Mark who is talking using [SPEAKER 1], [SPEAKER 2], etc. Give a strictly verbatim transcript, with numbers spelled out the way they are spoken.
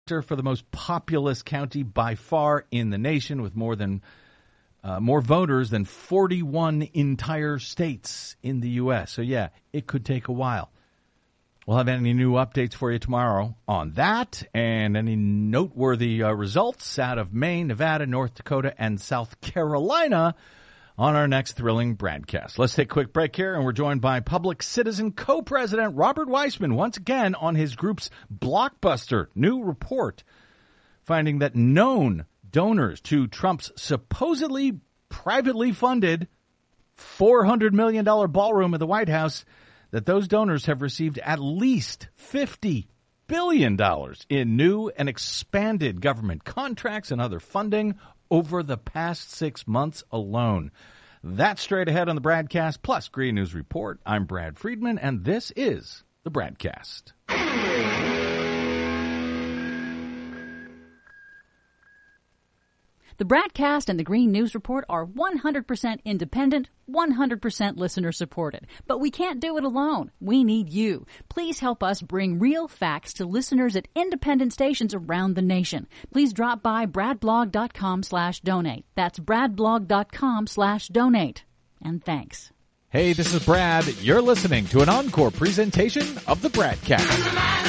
[SPEAKER 1] for the most populous county by far in the nation, with more than uh, more voters than forty-one entire states in the U S. So, yeah, it could take a while. We'll have any new updates for you tomorrow on that and any noteworthy uh, results out of Maine, Nevada, North Dakota, and South Carolina on our next thrilling broadcast. Let's take a quick break here, and we're joined by Public Citizen co-president Robert Weissman once again on his group's blockbuster new report, finding that known donors to Trump's supposedly privately funded four hundred million dollars ballroom at the White House, that those donors have received at least fifty billion dollars in new and expanded government contracts and other funding over the past six months alone. That's straight ahead on the Bradcast Plus Green News Report. I'm Brad Friedman, and this is the Bradcast.
[SPEAKER 2] The Bradcast and the Green News Report are one hundred percent independent, one hundred percent listener-supported. But we can't do it alone. We need you. Please help us bring real facts to listeners at independent stations around the nation. Please drop by bradblog.com slash donate. That's bradblog.com slash donate. And thanks.
[SPEAKER 3] Hey, this is Brad. You're listening to an encore presentation of the Bradcast.